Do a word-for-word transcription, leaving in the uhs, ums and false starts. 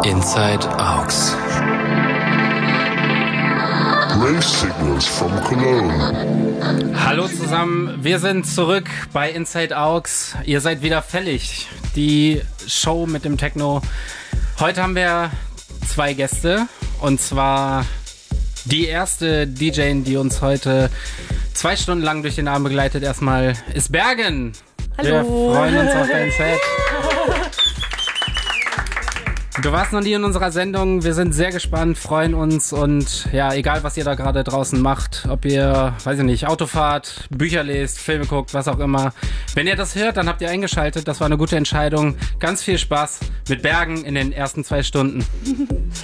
Inside Aux. Rave Signals from Cologne. Hallo zusammen, wir sind zurück bei Inside Aux. Ihr seid wieder fällig. Die Show mit dem Techno. Heute haben wir zwei Gäste. Und zwar die erste D J, die uns heute zwei Stunden lang durch den Abend begleitet. Erstmal ist Bergen. Hallo. Wir freuen uns auf dein Set. Du warst noch nie in unserer Sendung. Wir sind sehr gespannt, freuen uns und ja, egal was ihr da gerade draußen macht, ob ihr, weiß ich nicht, Auto fahrt, Bücher lest, Filme guckt, was auch immer. Wenn ihr das hört, dann habt ihr eingeschaltet. Das war eine gute Entscheidung. Ganz viel Spaß mit Bergen in den ersten zwei Stunden.